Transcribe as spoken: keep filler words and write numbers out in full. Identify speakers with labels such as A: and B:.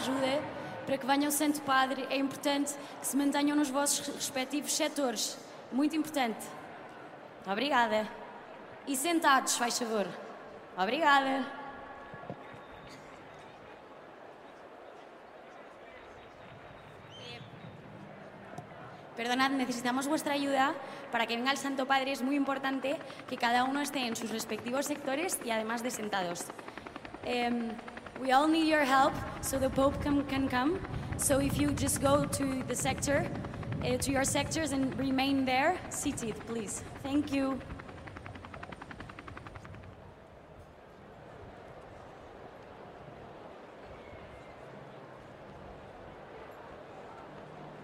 A: ajuda para que venha o Santo Padre. É importante que se mantenham nos vossos respectivos setores. Muito importante. Obrigada. E sentados, faz favor. Obrigada. Perdonad, necesitamos vuestra ayuda para que venga el Santo Padre. Es muy importante que cada uno esté en sus respectivos sectores y además de sentados. Um, we all need your help so the Pope can, can come. So if you just go to the sector, uh, to your sectors and remain there, seated, please. Thank you.